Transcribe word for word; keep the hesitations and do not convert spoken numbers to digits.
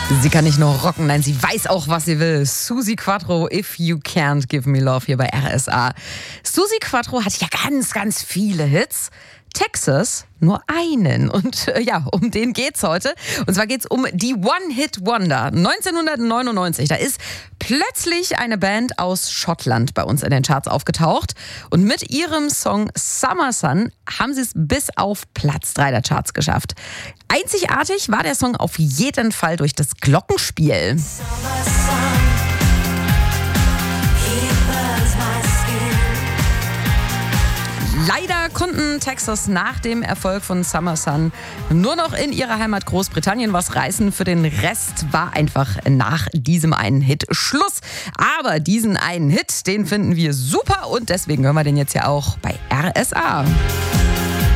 Sie kann nicht nur rocken, nein, sie weiß auch, was sie will. Suzi Quatro, If You Can't Give Me Love hier bei R S A. Suzi Quatro hat ja ganz, ganz viele Hits. Texas nur einen. Und äh, ja, um den geht's heute. Und zwar geht's um die One-Hit-Wonder. neunzehnhundertneunundneunzig, da ist plötzlich eine Band aus Schottland bei uns in den Charts aufgetaucht. Und mit ihrem Song Summer Sun haben sie es bis auf Platz drei der Charts geschafft. Einzigartig war der Song auf jeden Fall durch das Glockenspiel. Leider konnten Texas nach dem Erfolg von Summer Sun nur noch in ihrer Heimat Großbritannien was reißen. Für den Rest war einfach nach diesem einen Hit Schluss. Aber diesen einen Hit, den finden wir super und deswegen hören wir den jetzt ja auch bei R S A.